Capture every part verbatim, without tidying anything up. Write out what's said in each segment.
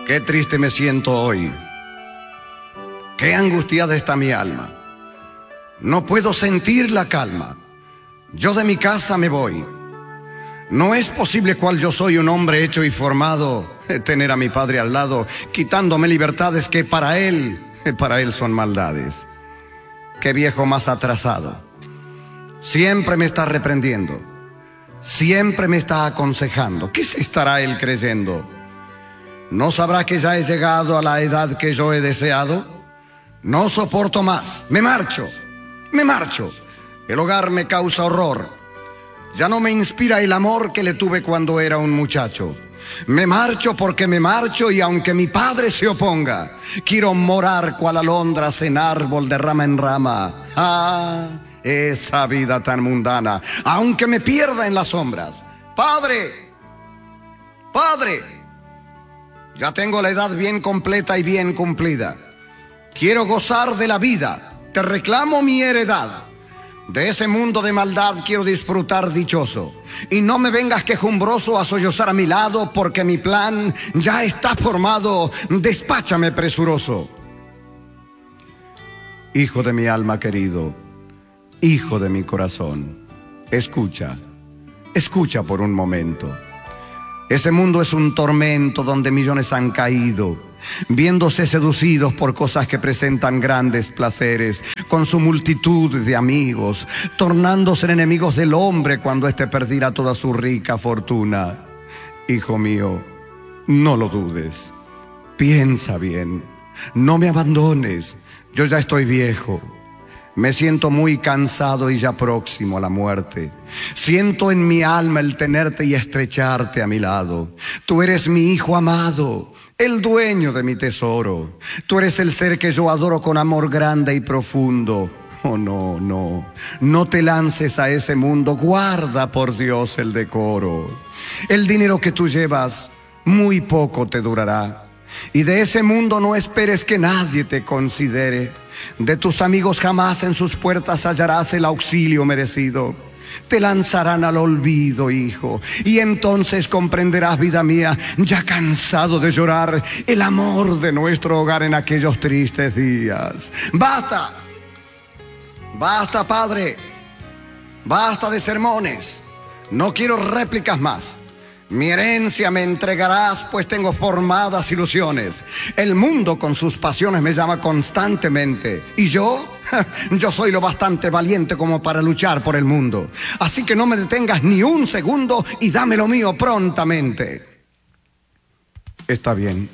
Qué triste me siento hoy. Qué angustiada está mi alma. No puedo sentir la calma. Yo de mi casa me voy. No es posible, cual yo soy un hombre hecho y formado, tener a mi padre al lado, quitándome libertades que para él, para él son maldades. Qué viejo más atrasado. Siempre me está reprendiendo. Siempre me está aconsejando. ¿Qué se estará él creyendo? ¿No sabrá que ya he llegado a la edad que yo he deseado? No soporto más. Me marcho. Me marcho. El hogar me causa horror. Ya no me inspira el amor que le tuve cuando era un muchacho. Me marcho porque me marcho, y aunque mi padre se oponga, quiero morar cual alondras en árbol de rama en rama. Ah, esa vida tan mundana, aunque me pierda en las sombras. Padre, padre, ya tengo la edad bien completa y bien cumplida. Quiero gozar de la vida, te reclamo mi heredad. De ese mundo de maldad quiero disfrutar dichoso. Y no me vengas quejumbroso a sollozar a mi lado, porque mi plan ya está formado. Despáchame presuroso. Hijo de mi alma querido, hijo de mi corazón, escucha, escucha por un momento. Ese mundo es un tormento donde millones han caído, viéndose seducidos por cosas que presentan grandes placeres, con su multitud de amigos, tornándose en enemigos del hombre cuando éste perdirá toda su rica fortuna. Hijo mío, no lo dudes, piensa bien, no me abandones, yo ya estoy viejo. Me siento muy cansado y ya próximo a la muerte. Siento en mi alma el tenerte y estrecharte a mi lado. Tú eres mi hijo amado, el dueño de mi tesoro. Tú eres el ser que yo adoro con amor grande y profundo. Oh, no, no, no te lances a ese mundo. Guarda, por Dios, el decoro. El dinero que tú llevas muy poco te durará. Y de ese mundo no esperes que nadie te considere. De tus amigos jamás en sus puertas hallarás el auxilio merecido. Te lanzarán al olvido, hijo, y entonces comprenderás, vida mía, ya cansado de llorar, el amor de nuestro hogar en aquellos tristes días. ¡Basta! ¡Basta, padre! ¡Basta de sermones! No quiero réplicas más. Mi herencia me entregarás, pues tengo formadas ilusiones. El mundo con sus pasiones me llama constantemente. ¿Y yo? Yo soy lo bastante valiente como para luchar por el mundo. Así que no me detengas ni un segundo y dame lo mío prontamente. Está bien.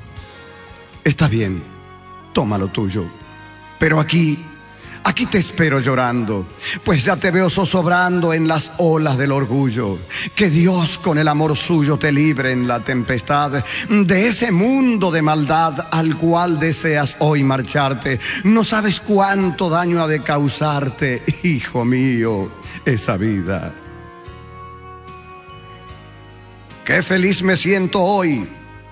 Está bien. Toma lo tuyo. Pero aquí... Aquí te espero llorando, pues ya te veo zozobrando en las olas del orgullo. Que Dios con el amor suyo te libre en la tempestad de ese mundo de maldad al cual deseas hoy marcharte. No sabes cuánto daño ha de causarte, hijo mío, esa vida. Qué feliz me siento hoy.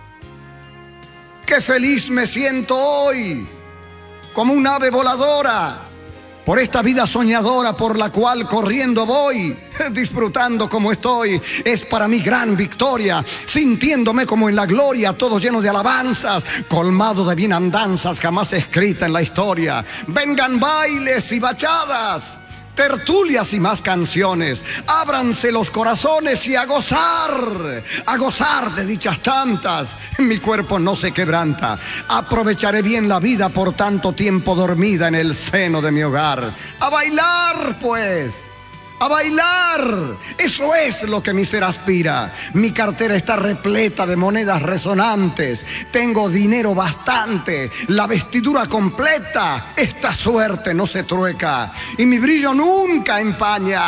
Qué feliz me siento hoy, como un ave voladora, por esta vida soñadora por la cual corriendo voy, disfrutando como estoy. Es para mí gran victoria, sintiéndome como en la gloria, todo lleno de alabanzas, colmado de bienandanzas jamás escrita en la historia. Vengan bailes y bachadas, tertulias y más canciones, ábranse los corazones y a gozar, a gozar de dichas tantas. Mi cuerpo no se quebranta, aprovecharé bien la vida por tanto tiempo dormida en el seno de mi hogar. A bailar pues, a bailar, eso es lo que mi ser aspira. Mi cartera está repleta de monedas resonantes, tengo dinero bastante, la vestidura completa, esta suerte no se trueca y mi brillo nunca empaña.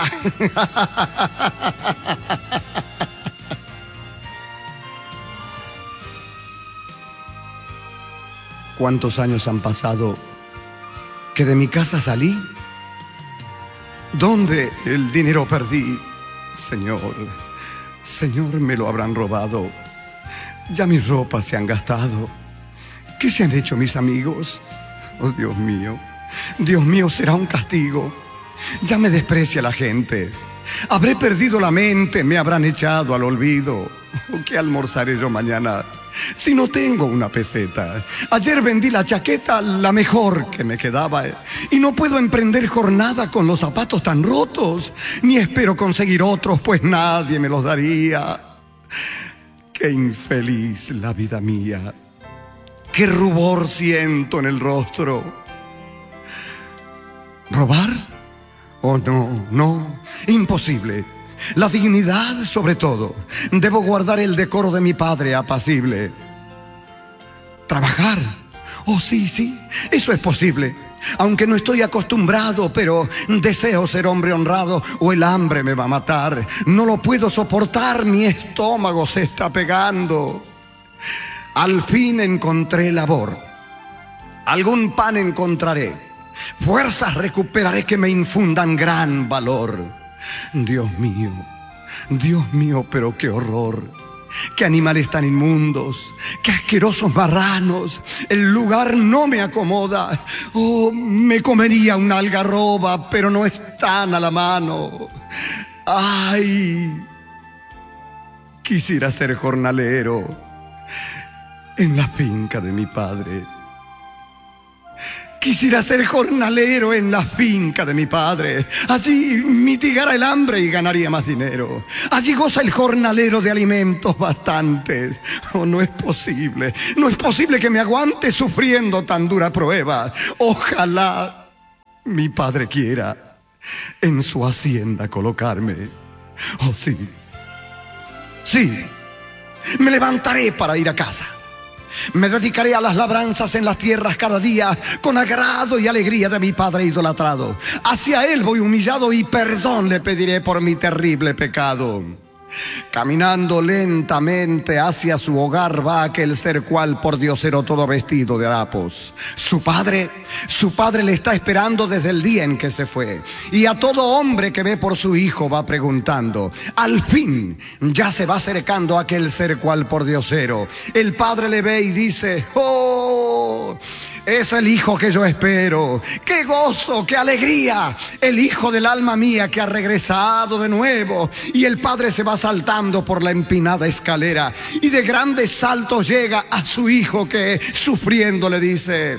¿Cuántos años han pasado que de mi casa salí? ¿Dónde el dinero perdí? Señor, Señor, me lo habrán robado. Ya mis ropas se han gastado. ¿Qué se han hecho mis amigos? Oh, Dios mío, Dios mío, será un castigo. Ya me desprecia la gente. Habré perdido la mente, me habrán echado al olvido. ¿Qué almorzaré yo mañana si no tengo una peseta? Ayer vendí la chaqueta, la mejor que me quedaba, y no puedo emprender jornada con los zapatos tan rotos, ni espero conseguir otros, pues nadie me los daría. Qué infeliz la vida mía, qué rubor siento en el rostro. ¿Robar? Oh, no, no, imposible. La dignidad sobre todo. Debo guardar el decoro de mi padre apacible. ¿Trabajar? Oh, sí, sí, eso es posible. Aunque no estoy acostumbrado, pero deseo ser hombre honrado o el hambre me va a matar. No lo puedo soportar, mi estómago se está pegando. Al fin encontré labor. Algún pan encontraré. Fuerzas recuperaré que me infundan gran valor. Dios mío, Dios mío, pero qué horror. Qué animales tan inmundos, qué asquerosos marranos. El lugar no me acomoda. Oh, me comería una algarroba, pero no están a la mano. Ay, quisiera ser jornalero en la finca de mi padre. Quisiera ser jornalero en la finca de mi padre. Allí mitigara el hambre y ganaría más dinero. Allí goza el jornalero de alimentos bastantes. Oh, no es posible, no es posible que me aguante sufriendo tan dura prueba. Ojalá mi padre quiera en su hacienda colocarme. Oh, sí, sí, me levantaré para ir a casa. Me dedicaré a las labranzas en las tierras cada día, con agrado y alegría de mi padre idolatrado. Hacia él voy humillado y perdón le pediré por mi terrible pecado. Caminando lentamente hacia su hogar va aquel ser cual por diosero todo vestido de harapos. Su padre, su padre le está esperando desde el día en que se fue. Y a todo hombre que ve por su hijo va preguntando. Al fin ya se va acercando aquel ser cual por diosero. El padre le ve y dice: ¡oh! Es el hijo que yo espero. ¡Qué gozo, qué alegría! El hijo del alma mía que ha regresado de nuevo. Y el padre se va saltando por la empinada escalera y de grandes saltos llega a su hijo que, sufriendo, le dice: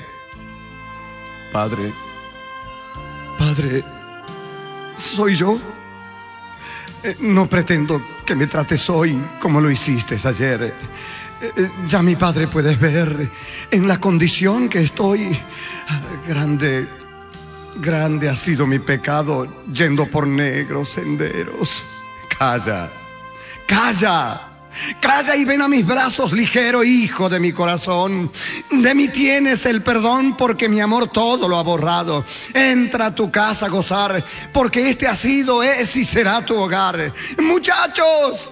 Padre, padre, ¿soy yo? Eh, no pretendo que me trates hoy como lo hiciste ayer. Ya mi padre puede ver en la condición que estoy. Grande, grande ha sido mi pecado yendo por negros senderos. Calla, calla, calla y ven a mis brazos ligero, hijo de mi corazón. De mí tienes el perdón porque mi amor todo lo ha borrado. Entra a tu casa a gozar porque este ha sido, es y será tu hogar. Muchachos,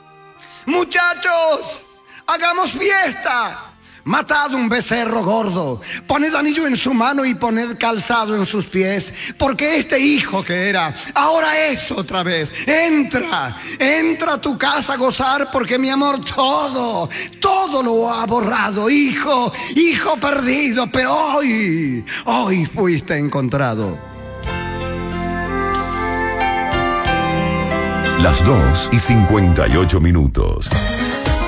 muchachos, hagamos fiesta. Matad un becerro gordo, poned anillo en su mano y poned calzado en sus pies, porque este hijo que era, ahora es otra vez. Entra, entra a tu casa a gozar, porque mi amor todo, todo lo ha borrado. Hijo, hijo perdido, pero hoy, hoy fuiste encontrado. Las dos y cincuenta y ocho minutos.